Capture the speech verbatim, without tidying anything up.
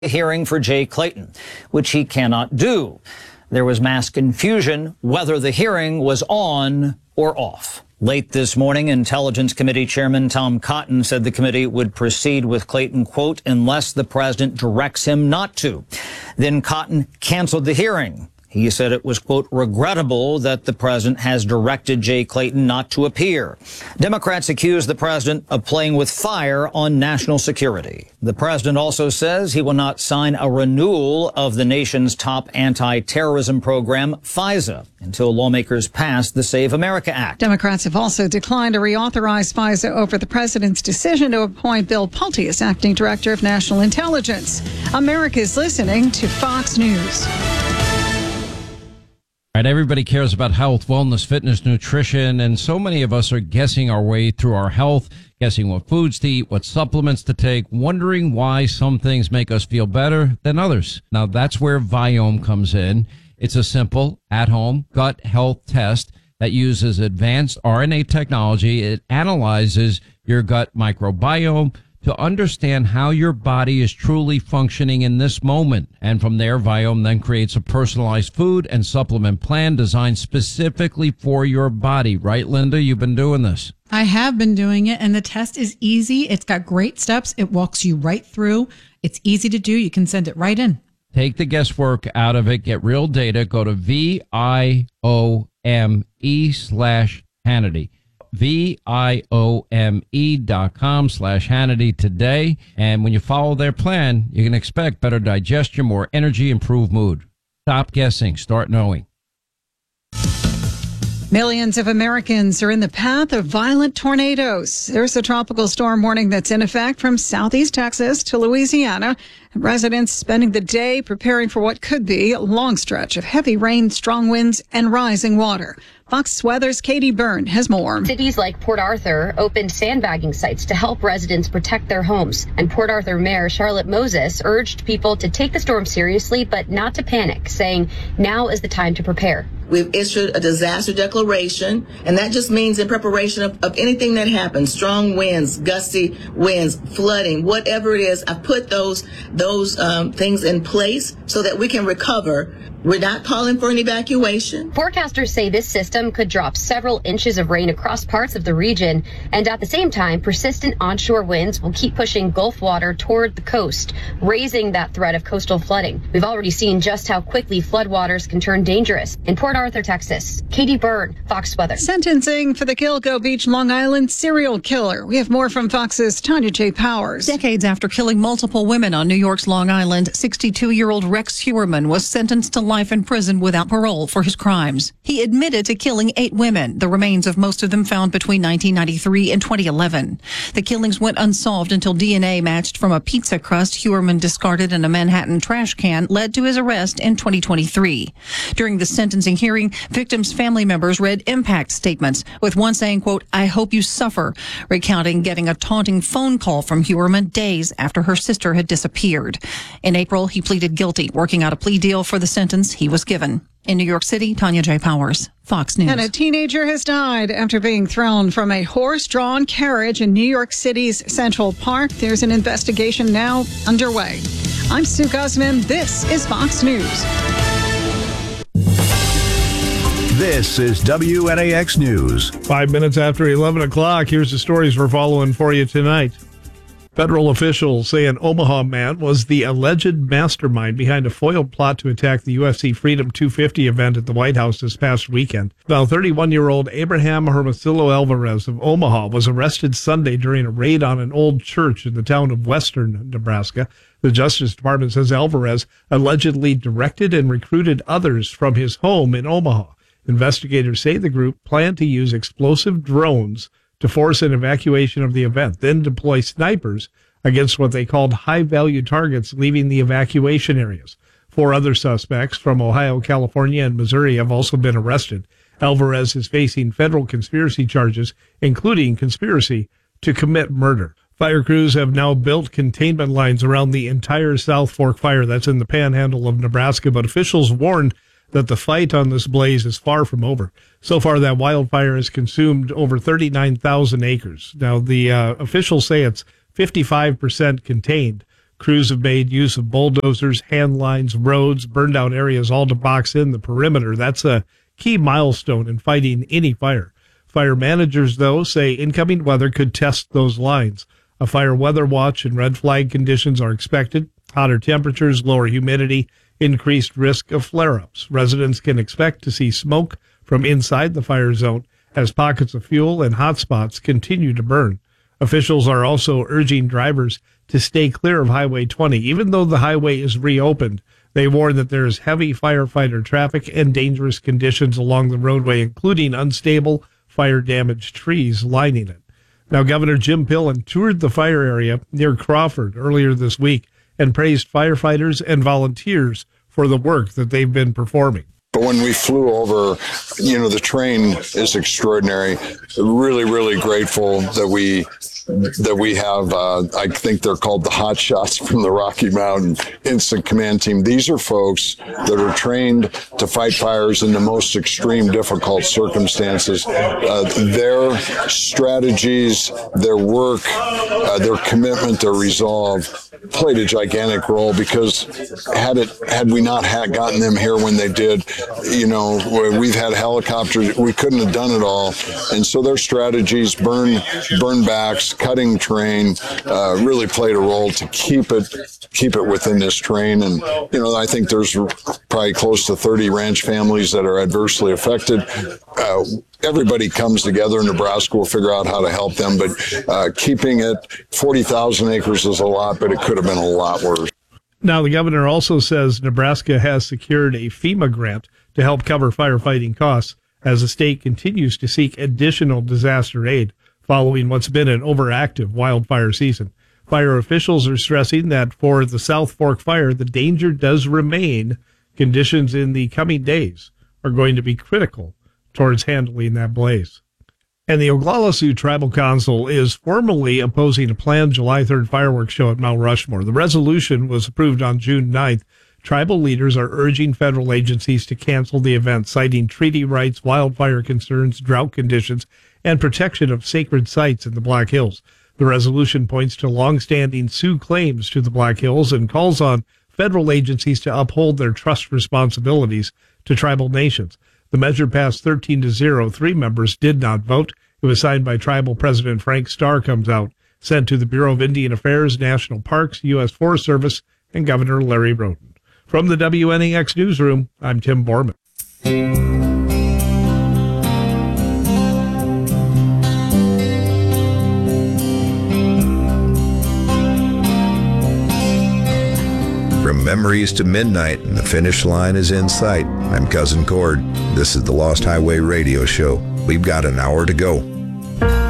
hearing for Jay Clayton, which he cannot do. There was mass confusion whether the hearing was on or off. Late this morning, Intelligence Committee Chairman Tom Cotton said the committee would proceed with Clayton, quote, unless the president directs him not to. Then Cotton canceled the hearing. He said it was, quote, regrettable that the president has directed Jay Clayton not to appear. Democrats accuse the president of playing with fire on national security. The president also says he will not sign a renewal of the nation's top anti-terrorism program, FISA, until lawmakers pass the Save America Act. Democrats have also declined to reauthorize FISA over the president's decision to appoint Bill Pulte as acting director of national intelligence. America is listening to Fox News. All right, everybody cares about health, wellness, fitness, nutrition, and so many of us are guessing our way through our health, guessing what foods to eat, what supplements to take, wondering why some things make us feel better than others. Now, that's where Viome comes in. It's a simple, at-home gut health test that uses advanced R N A technology. It analyzes your gut microbiome to understand how your body is truly functioning in this moment. And from there, Viome then creates a personalized food and supplement plan designed specifically for your body. Right, Linda? You've been doing this. I have been doing it, and the test is easy. It's got great steps. It walks you right through. It's easy to do. You can send it right in. Take the guesswork out of it. Get real data. Go to V I O M E slash Hannity. V-I-O-M-E dot com slash Hannity today. And when you follow their plan, you can expect better digestion, more energy, improved mood. Stop guessing. Start knowing. Millions of Americans are in the path of violent tornadoes. There's a tropical storm warning that's in effect from southeast Texas to Louisiana. Residents spending the day preparing for what could be a long stretch of heavy rain, strong winds, and rising water. Fox Weather's Katie Byrne has more. Cities like Port Arthur opened sandbagging sites to help residents protect their homes. And Port Arthur Mayor Charlotte Moses urged people to take the storm seriously, but not to panic, saying now is the time to prepare. We've issued a disaster declaration, and that just means in preparation of, of anything that happens, strong winds, gusty winds, flooding, whatever it is, I've put those, those um, things in place so that we can recover. We're not calling for an evacuation. Forecasters say this system could drop several inches of rain across parts of the region, and at the same time, persistent onshore winds will keep pushing Gulf water toward the coast, raising that threat of coastal flooding. We've already seen just how quickly floodwaters can turn dangerous. In Port Arthur, Texas, Katie Byrne, Fox Weather. Sentencing for the Gilgo Beach, Long Island serial killer. We have more from Fox's Tanya J. Powers. Decades after killing multiple women on New York's Long Island, sixty-two-year-old Rex Heuermann was sentenced to life in prison without parole for his crimes. He admitted to killing eight women, the remains of most of them found between nineteen ninety-three and twenty eleven. The killings went unsolved until D N A matched from a pizza crust Heuermann discarded in a Manhattan trash can led to his arrest in twenty twenty-three. During the sentencing hearing, victims' family members read impact statements, with one saying, quote, "I hope you suffer," recounting getting a taunting phone call from Heuermann days after her sister had disappeared. In April, he pleaded guilty, working out a plea deal for the sentence he was given. In New York City, Tanya J. Powers, Fox News. And a teenager has died after being thrown from a horse-drawn carriage in New York City's Central Park. There's an investigation now underway. I'm Sue Guzman. This is Fox News. This is W N A X News. Five minutes after eleven o'clock, here's the stories we're following for you tonight. Federal officials say an Omaha man was the alleged mastermind behind a foiled plot to attack the U F C Freedom two fifty event at the White House this past weekend. Now, thirty-one-year-old Abraham Hermosillo Alvarez of Omaha was arrested Sunday during a raid on an old church in the town of Western Nebraska. The Justice Department says Alvarez allegedly directed and recruited others from his home in Omaha. Investigators say the group planned to use explosive drones to force an evacuation of the event, then deploy snipers against what they called high-value targets leaving the evacuation areas. Four other suspects from Ohio, California, and Missouri have also been arrested. Alvarez is facing federal conspiracy charges, including conspiracy to commit murder. Fire crews have now built containment lines around the entire South Fork fire that's in the panhandle of Nebraska, but officials warned that the fight on this blaze is far from over. So far, that wildfire has consumed over thirty-nine thousand acres. Now, the uh, officials say it's fifty-five percent contained. Crews have made use of bulldozers, hand lines, roads, burned out areas, all to box in the perimeter. That's a key milestone in fighting any fire. Fire managers, though, say incoming weather could test those lines. A fire weather watch and red flag conditions are expected. Hotter temperatures, lower humidity, increased risk of flare-ups. Residents can expect to see smoke from inside the fire zone as pockets of fuel and hot spots continue to burn. Officials are also urging drivers to stay clear of Highway twenty. Even though the highway is reopened, they warn that there is heavy firefighter traffic and dangerous conditions along the roadway, including unstable, fire-damaged trees lining it. Now, Governor Jim Pillen toured the fire area near Crawford earlier this week and praised firefighters and volunteers for the work that they've been performing. But when we flew over, you know, the terrain is extraordinary. Really, really grateful that we that we have, uh, I think they're called the hot shots from the Rocky Mountain Instant Command Team. These are folks that are trained to fight fires in the most extreme, difficult circumstances. Uh, their strategies, their work, uh, their commitment, their resolve played a gigantic role, because had it had we not had gotten them here when they did, you know, we've had helicopters, we couldn't have done it all. And so their strategies, burn burn backs, cutting terrain, uh, really played a role to keep it keep it within this terrain. And, you know, I think there's probably close to thirty ranch families that are adversely affected. Uh, everybody comes together in Nebraska. We'll figure out how to help them. But uh, keeping it, forty thousand acres is a lot, but it could have been a lot worse. Now, the governor also says Nebraska has secured a FEMA grant to help cover firefighting costs as the state continues to seek additional disaster aid following what's been an overactive wildfire season. Fire officials are stressing that for the South Fork fire, the danger does remain. Conditions in the coming days are going to be critical towards handling that blaze. And the Oglala Sioux Tribal Council is formally opposing a planned July third fireworks show at Mount Rushmore. The resolution was approved on June ninth. Tribal leaders are urging federal agencies to cancel the event, citing treaty rights, wildfire concerns, drought conditions, and protection of sacred sites in the Black Hills. The resolution points to longstanding Sioux claims to the Black Hills and calls on federal agencies to uphold their trust responsibilities to tribal nations. The measure passed thirteen to zero. Three members did not vote. It was signed by Tribal President Frank Starr, comes out, sent to the Bureau of Indian Affairs, National Parks, U S Forest Service, and Governor Larry Roden. From the W N A X Newsroom, I'm Tim Borman. From memories to midnight, and the finish line is in sight. I'm Cousin Cord. This is the Lost Highway Radio Show. We've got an hour to go.